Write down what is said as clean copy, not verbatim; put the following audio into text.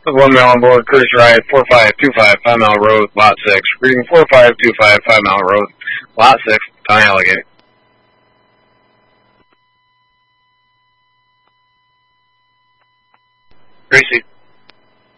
1 mile on board, Curtis Ride, 4525, 5 Mile Road, Lot 6. Reading 4525, 5 Mile Road, Lot 6, Town Allegheny. Gracie.